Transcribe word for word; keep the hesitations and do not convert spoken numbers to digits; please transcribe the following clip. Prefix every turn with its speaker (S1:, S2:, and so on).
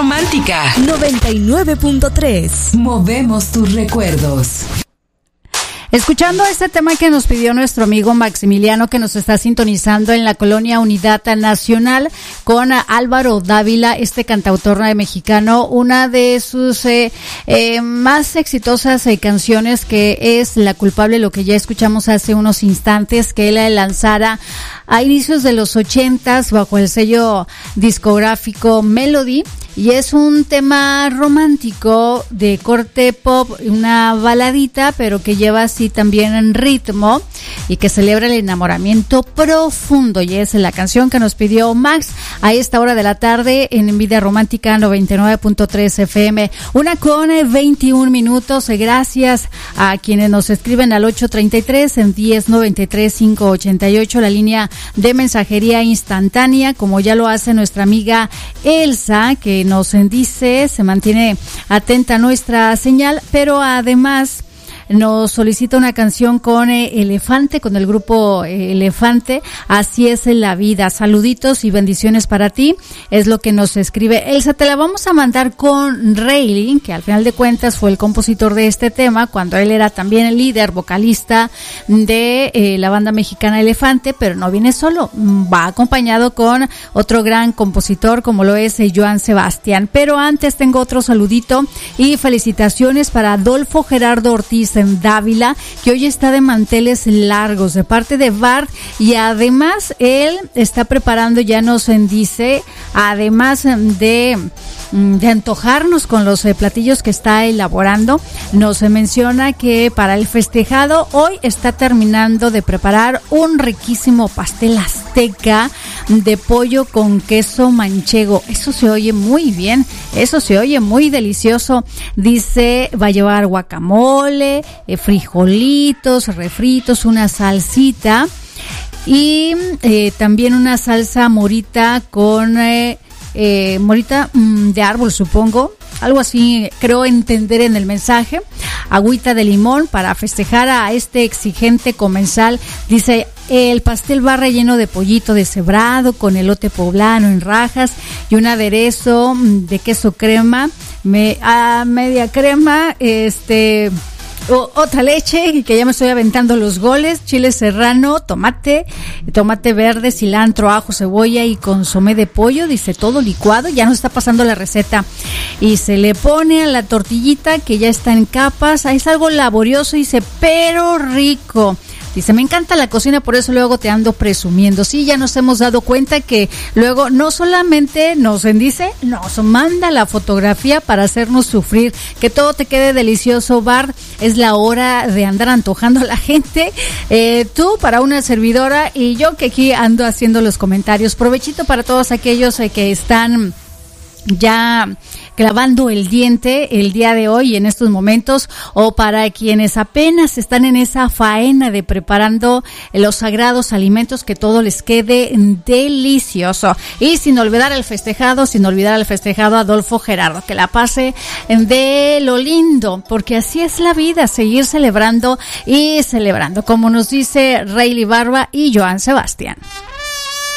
S1: Romántica
S2: noventa y nueve punto tres.
S1: Movemos tus recuerdos.
S3: Escuchando este tema que nos pidió nuestro amigo Maximiliano, que nos está sintonizando en la colonia Unidad Nacional, con Álvaro Dávila, este cantautor mexicano, una de sus eh, eh, más exitosas eh, canciones, que es La Culpable, lo que ya escuchamos hace unos instantes, que él lanzara a inicios de los ochentas bajo el sello discográfico Melody. Y es un tema romántico de corte pop, una baladita, pero que lleva así también en ritmo y que celebra el enamoramiento profundo. Y es la canción que nos pidió Max a esta hora de la tarde en Vida Romántica noventa y nueve punto tres F M. Una con veintiún minutos. Gracias a quienes nos escriben al ocho treinta y tres en diez noventa y tres cinco ochenta y ocho, la línea de mensajería instantánea, como ya lo hace nuestra amiga Elsa, que nos dice, se mantiene atenta a nuestra señal, pero además nos solicita una canción con eh, Elefante, con el grupo eh, Elefante, Así es la vida. Saluditos y bendiciones para ti, es lo que nos escribe Elsa. Te la vamos a mandar con Rayleigh, que al final de cuentas fue el compositor de este tema, cuando él era también el líder vocalista de eh, la banda mexicana Elefante, pero no viene solo, va acompañado con otro gran compositor como lo es eh, Joan Sebastián. Pero antes tengo otro saludito y felicitaciones para Adolfo Gerardo Ortiz en Dávila, que hoy está de manteles largos de parte de Bart, y además él está preparando, ya nos dice, además de de antojarnos con los eh, platillos que está elaborando, nos eh, menciona que para el festejado hoy está terminando de preparar un riquísimo pastel azteca de pollo con queso manchego. Eso se oye muy bien, eso se oye muy delicioso. Dice, va a llevar guacamole, eh, frijolitos, refritos, una salsita y eh, también una salsa morita con eh, Eh, morita mmm, de árbol, supongo, algo así creo entender en el mensaje. Agüita de limón para festejar a este exigente comensal. Dice, el pastel va relleno de pollito deshebrado con elote poblano en rajas y un aderezo de queso crema, me, a media crema, este... O, otra leche, que ya me estoy aventando los goles, chile serrano, tomate, tomate verde, cilantro, ajo, cebolla y consomé de pollo, dice todo licuado, ya nos está pasando la receta. Y se le pone a la tortillita que ya está en capas, es algo laborioso, dice, pero rico. Dice, me encanta la cocina, por eso luego te ando presumiendo. Sí, ya nos hemos dado cuenta que luego no solamente nos bendice, nos manda la fotografía para hacernos sufrir. Que todo te quede delicioso, Bart. Es la hora de andar antojando a la gente. Eh, tú para una servidora y yo que aquí ando haciendo los comentarios. Provechito para todos aquellos eh, que están ya clavando el diente el día de hoy en estos momentos, o para quienes apenas están en esa faena de preparando los sagrados alimentos, que todo les quede delicioso. Y sin olvidar el festejado, sin olvidar el festejado Adolfo Gerardo, que la pase de lo lindo, porque así es la vida, seguir celebrando y celebrando, como nos dice Rayleigh Barba y Joan Sebastián.